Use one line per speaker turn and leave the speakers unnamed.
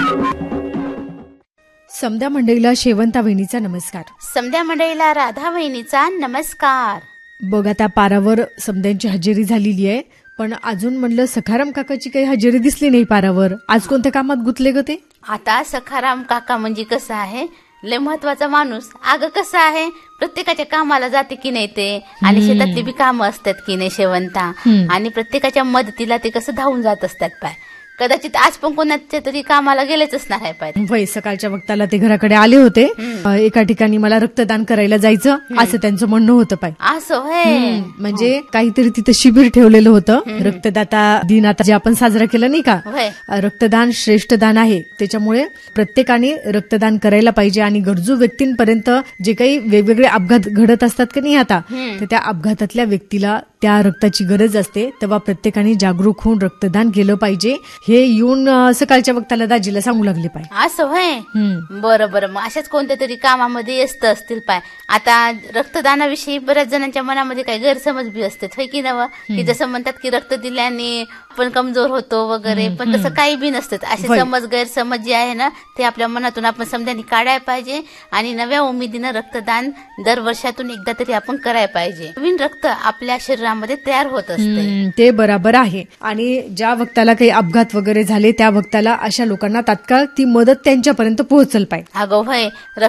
समद्या मंडळीला शेवंता वहिनीचा नमस्कार.
समद्या मंडळीला राधा वहिनीचा नमस्कार.
बघ आता पारावर समद्यांची हजेरी झालेली आहे, पण अजून म्हणलं सखाराम काकाची काही हजेरी दिसली नाही पारावर. आज कोणत्या कामात गुंतले ग ते?
आता सखाराम काका म्हणजे कसं आहे, लय महत्वाचा माणूस. अगं कसं आहे, प्रत्येकाच्या कामाला जाते की नाही ते, आणि शेतातली बी कामं असतात की नाही शेवंता, आणि प्रत्येकाच्या मदतीला ते कसं धावून जात असतात पाय. कदाचित आज पण कोणाच्या तरी कामाला गेलेच असणार आहे पाय.
वय सकाळच्या वक्ताला ते घराकडे आले होते. एका ठिकाणी मला रक्तदान करायला जायचं असं त्यांचं म्हणणं होतं पाय.
असं होय,
म्हणजे काहीतरी तिथं शिबिर ठेवलेलं होतं. रक्तदाता दिन आता जे आपण साजरा केला नाही का, रक्तदान श्रेष्ठ दान आहे. त्याच्यामुळे प्रत्येकाने रक्तदान करायला पाहिजे, आणि गरजू व्यक्तींपर्यंत जे काही वेगवेगळे अपघात घडत असतात की नाही आता, तर त्या अपघातातल्या व्यक्तीला त्या रक्ताची गरज असते, तेव्हा प्रत्येकाने जागरूक होऊन रक्तदान केलं पाहिजे. हे येऊन सकाळच्या वक्ताला दाजीला सांगू लागले पाय.
असं होय, बरं बरं. मग अशाच कोणत्या तरी कामामध्ये व्यस्त असतील पाय. आता रक्तदानाविषयी बऱ्याच जणांच्या मनामध्ये काही गैरसमज बी असतात, होय की नवं, की जसं म्हणतात की रक्त दिल्याने आपण कमजोर होतो वगैरे, पण तसं काही बी नसतं. असे समज गैरसमज जे आहे ना, ते आपल्या मनातून आपण समजांनी काढायला पाहिजे, आणि नव्या उमेदीनं रक्तदान दरवर्षातून एकदा तरी आपण करायला पाहिजे. नवीन रक्त आपल्या शरीरामध्ये तयार होत असते.
ते बरोबर आहे. आणि ज्या वक्ताला काही अपघात वगैरे झाले त्या वक्ताला अशा लोकांना तात्काळ ती मदत त्यांच्यापर्यंत पोहोचल पाहिजे.
अगं होय,